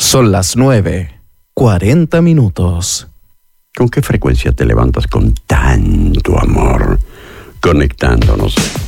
Son las 9:40. ¿Con qué frecuencia te levantas con tanto amor? Conectándonos